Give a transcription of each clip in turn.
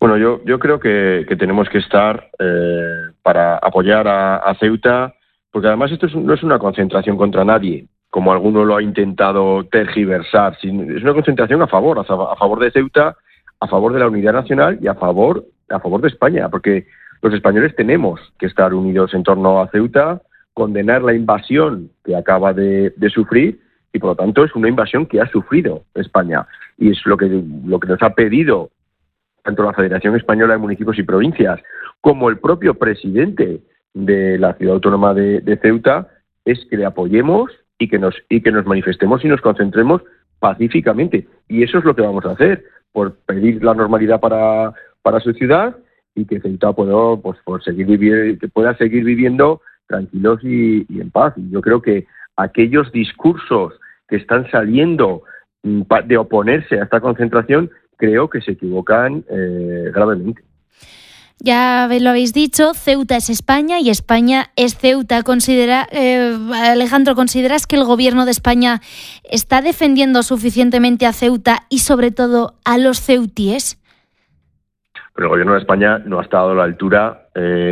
Bueno, yo creo que tenemos que estar para apoyar a Ceuta, porque además esto no es una concentración contra nadie, como alguno lo ha intentado tergiversar. Es una concentración a favor de Ceuta, a favor de la unidad nacional y a favor de España, porque los españoles tenemos que estar unidos en torno a Ceuta, condenar la invasión que acaba de sufrir, y por lo tanto es una invasión que ha sufrido España, y es lo que nos ha pedido tanto la Federación Española de Municipios y Provincias como el propio presidente de la Ciudad Autónoma de Ceuta, es que le apoyemos y que nos manifestemos y nos concentremos pacíficamente. Y eso es lo que vamos a hacer, por pedir la normalidad para su ciudad y que Ceuta pueda seguir viviendo tranquilos y en paz. Y yo creo que aquellos discursos que están saliendo de oponerse a esta concentración, creo que se equivocan gravemente. Ya lo habéis dicho, Ceuta es España y España es Ceuta. Alejandro, ¿consideras que el gobierno de España está defendiendo suficientemente a Ceuta y sobre todo a los ceutíes? Pero el gobierno de España no ha estado a la altura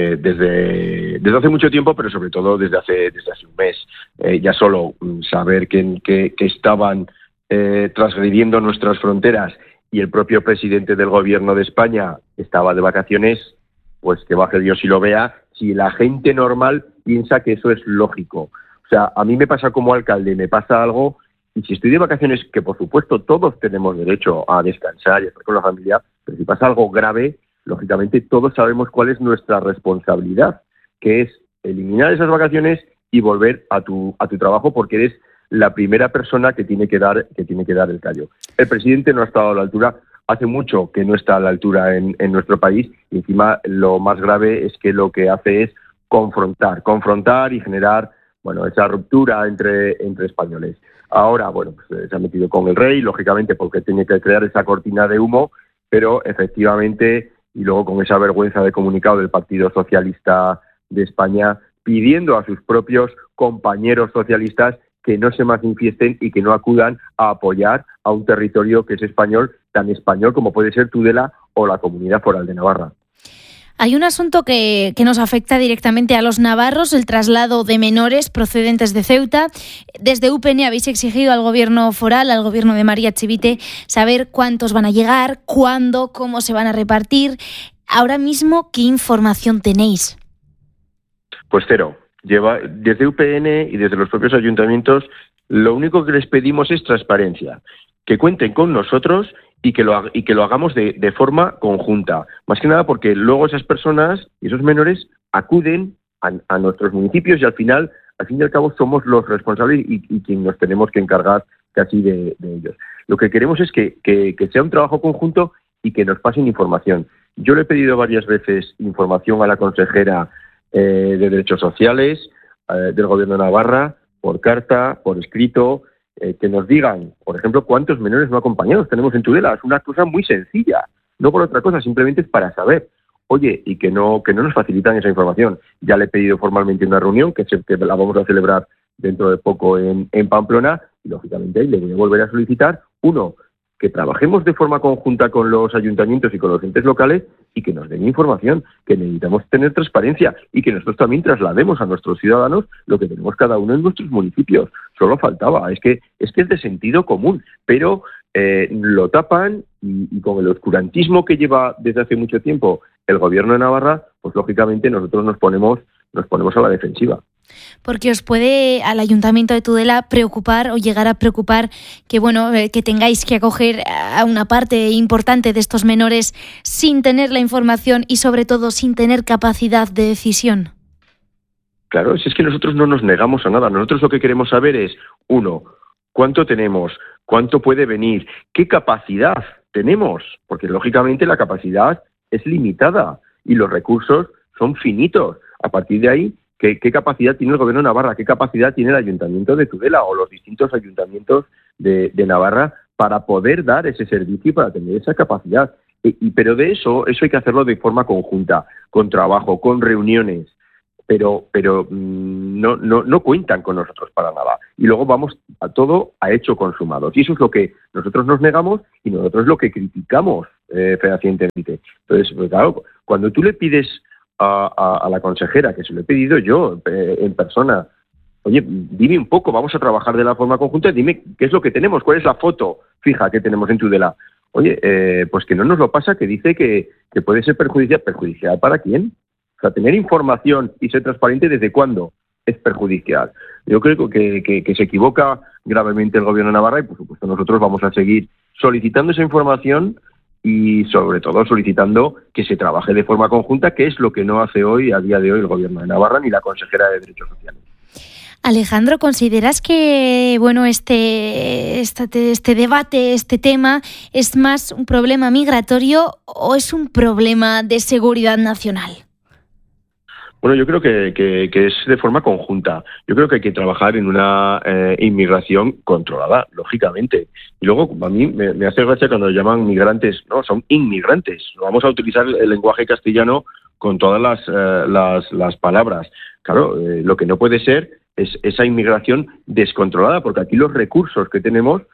desde hace mucho tiempo, pero sobre todo desde hace un mes. Ya solo saber que estaban transgrediendo nuestras fronteras y el propio presidente del gobierno de España estaba de vacaciones, pues que baje Dios y lo vea, si la gente normal piensa que eso es lógico. O sea, a mí me pasa como alcalde, me pasa algo, y si estoy de vacaciones, que por supuesto todos tenemos derecho a descansar y a estar con la familia, pero si pasa algo grave, lógicamente todos sabemos cuál es nuestra responsabilidad, que es eliminar esas vacaciones y volver a tu trabajo, porque eres la primera persona que tiene que dar el callo. El presidente no ha estado a la altura, hace mucho que no está a la altura en nuestro país, y encima lo más grave es que lo que hace es confrontar y generar, esa ruptura entre españoles. Ahora, se ha metido con el rey, lógicamente porque tiene que crear esa cortina de humo, pero efectivamente, y luego con esa vergüenza de comunicado del Partido Socialista de España, pidiendo a sus propios compañeros socialistas que no se manifiesten y que no acudan a apoyar a un territorio que es español, tan español como puede ser Tudela o la Comunidad Foral de Navarra. Hay un asunto que nos afecta directamente a los navarros, el traslado de menores procedentes de Ceuta. Desde UPN habéis exigido al gobierno foral, al gobierno de María Chivite, saber cuántos van a llegar, cuándo, cómo se van a repartir. Ahora mismo, ¿qué información tenéis? Pues cero. Desde UPN y desde los propios ayuntamientos, lo único que les pedimos es transparencia, que cuenten con nosotros y que lo hagamos de forma conjunta. Más que nada porque luego esas personas y esos menores acuden a nuestros municipios y al fin y al cabo somos los responsables y quien nos tenemos que encargar casi de ellos. Lo que queremos es que sea un trabajo conjunto y que nos pasen información. Yo le he pedido varias veces información a la consejera de Derechos Sociales del Gobierno de Navarra, por carta, por escrito, que nos digan, por ejemplo, cuántos menores no acompañados tenemos en Tudela. Es una cosa muy sencilla, no por otra cosa, simplemente es para saber. Oye, y que no nos facilitan esa información. Ya le he pedido formalmente una reunión, que la vamos a celebrar dentro de poco en Pamplona, y lógicamente le voy a volver a solicitar, que trabajemos de forma conjunta con los ayuntamientos y con los entes locales y que nos den información, que necesitamos tener transparencia y que nosotros también traslademos a nuestros ciudadanos lo que tenemos cada uno en nuestros municipios. Solo faltaba, es que es de sentido común, pero lo tapan y con el oscurantismo que lleva desde hace mucho tiempo el gobierno de Navarra, pues lógicamente nosotros nos ponemos a la defensiva. Porque os puede al Ayuntamiento de Tudela preocupar o llegar a preocupar que tengáis que acoger a una parte importante de estos menores sin tener la información y sobre todo sin tener capacidad de decisión. Claro, si es que nosotros no nos negamos a nada. Nosotros lo que queremos saber es, ¿cuánto tenemos? ¿Cuánto puede venir? ¿Qué capacidad tenemos? Porque lógicamente la capacidad es limitada y los recursos son finitos. A partir de ahí, ¿qué capacidad tiene el Gobierno de Navarra? ¿Qué capacidad tiene el Ayuntamiento de Tudela o los distintos ayuntamientos de Navarra para poder dar ese servicio y para tener esa capacidad? Pero de eso hay que hacerlo de forma conjunta, con trabajo, con reuniones, pero no cuentan con nosotros para nada. Y luego vamos a todo a hecho consumado. Y eso es lo que nosotros nos negamos y nosotros lo que criticamos fehacientemente. Entonces, pues claro, cuando tú le pides a la consejera, que se lo he pedido yo en persona, oye, dime un poco, vamos a trabajar de la forma conjunta, dime qué es lo que tenemos, cuál es la foto fija que tenemos en Tudela. Oye, pues que no nos lo pasa, que dice que puede ser perjudicial. ¿Perjudicial para quién? O sea, tener información y ser transparente, ¿desde cuándo es perjudicial? Yo creo que se equivoca gravemente el Gobierno de Navarra y, por supuesto, nosotros vamos a seguir solicitando esa información y, sobre todo, solicitando que se trabaje de forma conjunta, que es lo que no hace hoy, a día de hoy, el Gobierno de Navarra ni la consejera de Derechos Sociales. Alejandro, ¿consideras que este debate, este tema, es más un problema migratorio o es un problema de seguridad nacional? Bueno, yo creo que es de forma conjunta. Yo creo que hay que trabajar en una inmigración controlada, lógicamente. Y luego, a mí me hace gracia cuando llaman migrantes. No, son inmigrantes. Vamos a utilizar el lenguaje castellano con todas las palabras. Claro, lo que no puede ser es esa inmigración descontrolada, porque aquí los recursos que tenemos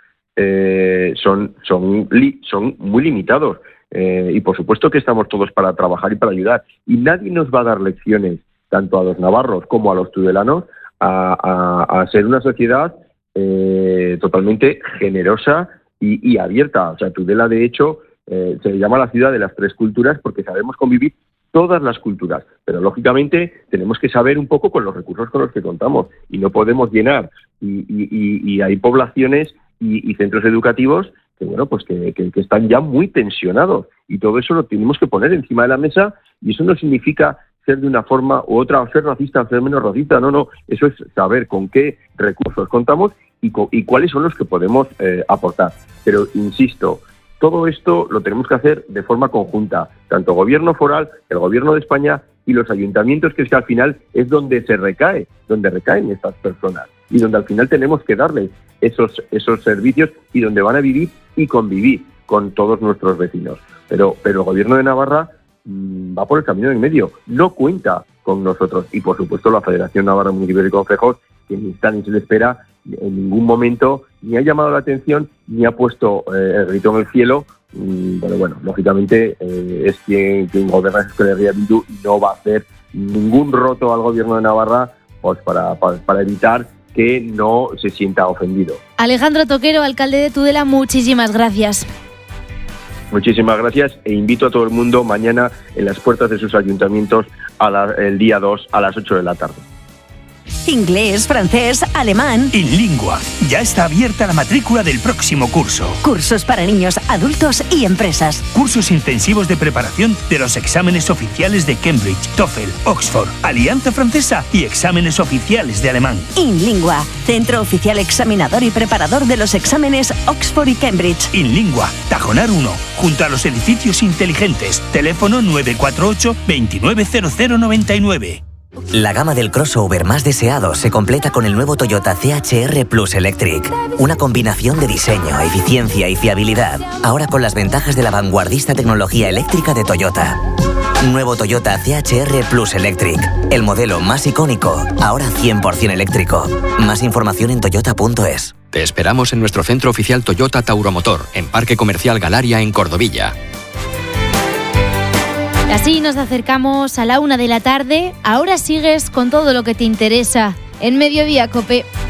son muy limitados. Y por supuesto que estamos todos para trabajar y para ayudar. Y nadie nos va a dar lecciones, tanto a los navarros como a los tudelanos, a ser una sociedad totalmente generosa y abierta. O sea, Tudela, de hecho, se llama la ciudad de las tres culturas porque sabemos convivir todas las culturas. Pero, lógicamente, tenemos que saber un poco con los recursos con los que contamos. Y no podemos llenar. Y hay poblaciones y centros educativos que bueno, pues que están ya muy tensionados, y todo eso lo tenemos que poner encima de la mesa, y eso no significa ser de una forma u otra, o ser racista o ser menos racista, no, eso es saber con qué recursos contamos y cuáles son los que podemos aportar. Pero, insisto, todo esto lo tenemos que hacer de forma conjunta, tanto gobierno foral, el gobierno de España y los ayuntamientos, que es que al final es donde recaen estas personas, y donde al final tenemos que darles esos servicios y donde van a vivir y convivir con todos nuestros vecinos. Pero el Gobierno de Navarra va por el camino en medio, no cuenta con nosotros, y por supuesto la Federación Navarra de Municipios y Concejos, que ni está ni se le espera, en ningún momento ni ha llamado la atención ni ha puesto el grito en el cielo. Pero bueno, lógicamente es quien gobierna Euskal Herria Bildu, y no va a hacer ningún roto al Gobierno de Navarra pues para evitar que no se sienta ofendido. Alejandro Toquero, alcalde de Tudela, muchísimas gracias. Muchísimas gracias, e invito a todo el mundo mañana en las puertas de sus ayuntamientos el día 2 a las 8 de la tarde. Inglés, francés, alemán. InLingua. Ya está abierta la matrícula del próximo curso. Cursos para niños, adultos y empresas. Cursos intensivos de preparación de los exámenes oficiales de Cambridge, TOEFL, Oxford, Alianza Francesa y exámenes oficiales de alemán. InLingua. Centro oficial examinador y preparador de los exámenes Oxford y Cambridge. InLingua. Tajonar 1. Junto a los edificios inteligentes. Teléfono 948 290099. La gama del crossover más deseado se completa con el nuevo Toyota CHR Plus Electric. Una combinación de diseño, eficiencia y fiabilidad. Ahora con las ventajas de la vanguardista tecnología eléctrica de Toyota. Nuevo Toyota CHR Plus Electric. El modelo más icónico, ahora 100% eléctrico. Más información en toyota.es. Te esperamos en nuestro centro oficial Toyota Tauromotor, en Parque Comercial Galaria, en Cordovilla. Así nos acercamos a la 1 de la tarde. Ahora sigues con todo lo que te interesa en Mediodía COPE.